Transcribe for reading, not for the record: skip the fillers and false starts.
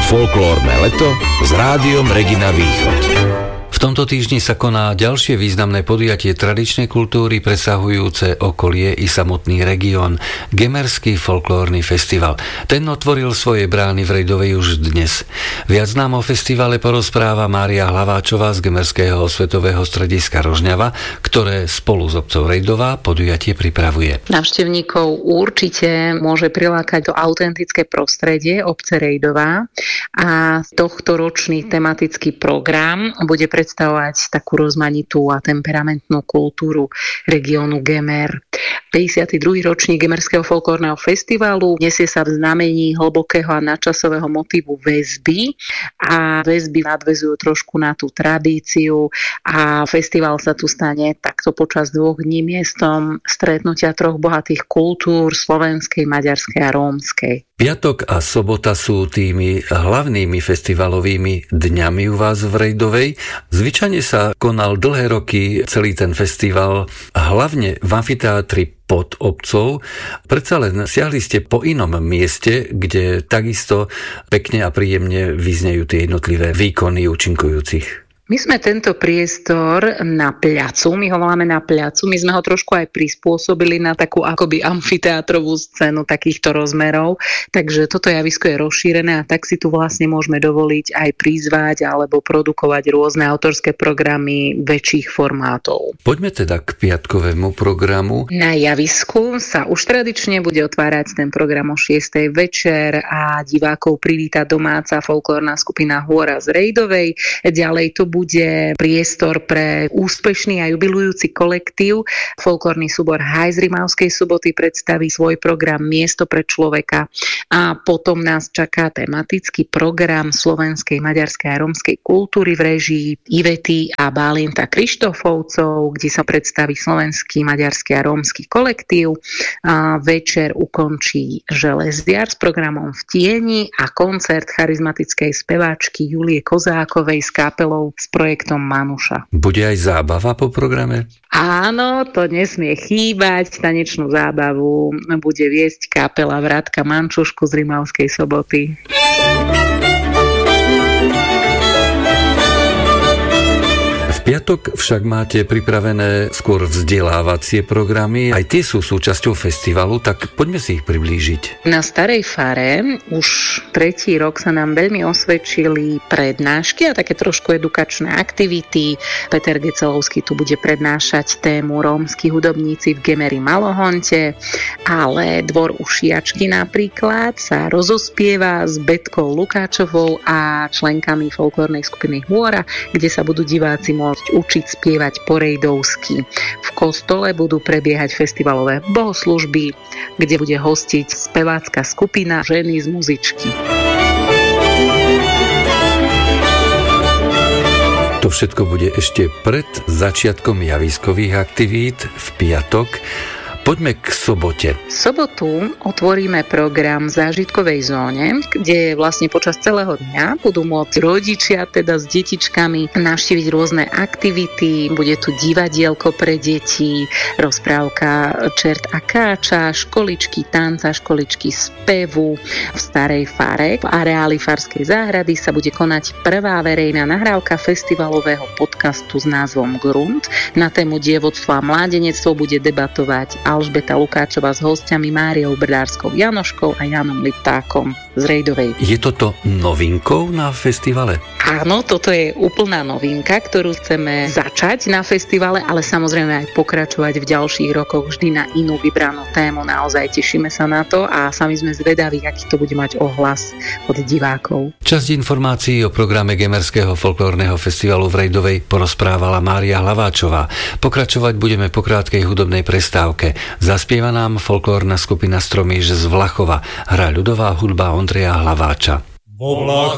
Folklórne leto s rádiom Regina Východ. V tomto týždni sa koná ďalšie významné podujatie tradičnej kultúry presahujúce okolie i samotný región, Gemerský folklórny festival. Ten otvoril svoje brány v Rejdovej už dnes. Viac nám o festivale porozpráva Mária Hlaváčová z Gemerského osvetového strediska Rožňava, ktoré spolu s obcov Rejdová podujatie pripravuje. Návštevníkov určite môže prilákať to autentické prostredie obce Rejdová a tohtoročný tematický program bude predstavovať takú rozmanitú a temperamentnú kultúru regiónu Gemer. 52. ročník Gemerského folklórneho festivalu nesie sa v znamení hlbokého a nadčasového motívu väzby a väzby nadväzujú trošku na tú tradíciu a festival sa tu stane takto počas 2 dní miestom stretnutia 3 bohatých kultúr slovenskej, maďarskej a rómskej. Piatok a sobota sú tými hlavnými festivalovými dňami u vás v Rejdovej. Zvyčajne sa konal dlhé roky celý ten festival, hlavne v amfiteátri pod obcov. Predsa len siahli ste po inom mieste, kde takisto pekne a príjemne vyznejú tie jednotlivé výkony účinkujúcich. My sme tento priestor na pľacu, my ho voláme na pľacu, my sme ho trošku aj prispôsobili na takú akoby amfiteátrovú scénu takýchto rozmerov, takže toto javisko je rozšírené a tak si tu vlastne môžeme dovoliť aj prizvať alebo produkovať rôzne autorské programy väčších formátov. Poďme teda k piatkovému programu. Na javisku sa už tradične bude otvárať ten program o 6. večer a divákov privíta domáca folklórna skupina Hôra z Rejdovej. Ďalej to bude priestor pre úspešný a jubilujúci kolektív. Folklórny súbor Haj z Rimavskej Soboty predstaví svoj program Miesto pre človeka a potom nás čaká tematický program slovenskej, maďarskej a rómskej kultúry v réžii Ivety a Bálinta Krištofovcov, kde sa predstaví slovenský, maďarský a rómsky kolektív. A večer ukončí Železiar s programom V tieni a koncert charizmatickej speváčky Julie Kozákovej s kapelou s projektom Manuša. Bude aj zábava po programe? Áno, to nesmie chýbať. Tanečnú zábavu bude viesť kapela Vrátka Mančušku z Rimavskej Soboty. V piatok však máte pripravené skôr vzdelávacie programy. Aj tie sú súčasťou festivalu, tak poďme si ich priblížiť. Na Starej Fare už 3. rok sa nám veľmi osvedčili prednášky a také trošku edukačné aktivity. Peter Gecelovský tu bude prednášať tému Rómski hudobníci v Gemeri Malohonte, ale Dvor u Šiačky napríklad sa rozospieva s Betkou Lukáčovou a členkami folklórnej skupiny Hôra, kde sa budú diváci môcť učiť spievať po rejdovsky. V kostole budú prebiehať festivalové bohoslužby, kde bude hostiť spevácka skupina Ženy z muzičky. To všetko bude ešte pred začiatkom javiskových aktivít v piatok. Poďme k sobote. V sobotu otvoríme program v zážitkovej zóne, kde vlastne počas celého dňa budú môcť rodičia teda s detičkami navštíviť rôzne aktivity. Bude tu divadielko pre deti, rozprávka Čert a káča, školičky tanca, školičky spevu. V Starej Fare v areáli Farskej záhrady sa bude konať prvá verejná nahrávka festivalového podcastu s názvom Grunt. Na tému dievodstva a mládenectvo bude debatovať Alžbeta Lukáčová s hostiami Máriou Brdárskou Janoškou a Janom Liptákom z Rejdovej. Je toto novinkou na festivale? Áno, toto je úplná novinka, ktorú chceme začať na festivale, ale samozrejme aj pokračovať v ďalších rokoch vždy na inú vybranú tému. Naozaj tešíme sa na to a sami sme zvedaví, aký to bude mať ohlas od divákov. Časť informácií o programe Gemerského folklórneho festivalu v Rejdovej porozprávala Mária Hlaváčová. Pokračovať budeme po krátkej hudobnej prestávke. Zaspieva nám folklórna skupina Stromíž z Vlachova. Hrá ľudová hudba Ondreja Hlaváča. Vo